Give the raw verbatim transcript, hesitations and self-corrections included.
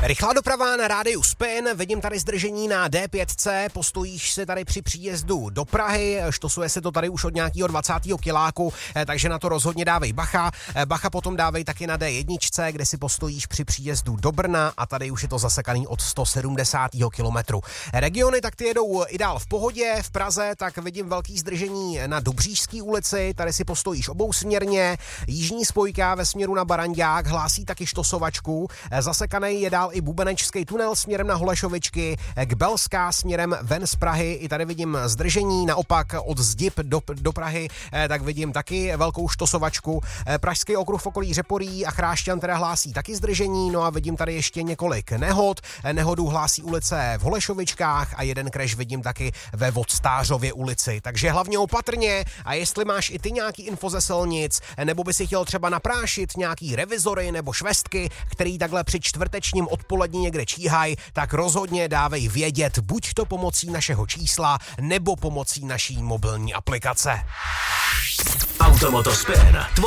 Rychlá doprava na rádiu Spin, vidím tady zdržení na D pět C, postojíš si tady při příjezdu do Prahy, štosuje se to tady už od nějakého dvacátého kiláku, takže na to rozhodně dávej bacha. Bacha potom dávej taky na D jedna, kde si postojíš při příjezdu do Brna a tady už je to zasekaný od sto sedmdesátého kilometru. Regiony tak ty jedou i dál v pohodě, v Praze tak vidím velký zdržení na Dobříšské ulici, tady si postojíš obousměrně, jižní spojka ve směru na Barandák hlásí taky štosovačku, zasekaný je dál i Bubenečský tunel směrem na Holešovičky, k Belská směrem ven z Prahy, i tady vidím zdržení, naopak od Zdib do, do Prahy, tak vidím taky velkou štosovačku. Pražský okruh v okolí Řeporí a Chrášťan teda hlásí taky zdržení, no a vidím tady ještě několik nehod. Nehodu hlásí ulice v Holešovičkách a jeden crash vidím taky ve Vodstářově ulici. Takže hlavně opatrně a jestli máš i ty nějaký info ze silnic, nebo by si chtěl třeba naprášit nějaký revizory nebo švestky, který takhle při čtvrtečním odpolední někde číhají, tak rozhodně dávej vědět, buď to pomocí našeho čísla, nebo pomocí naší mobilní aplikace. Automoto Spin.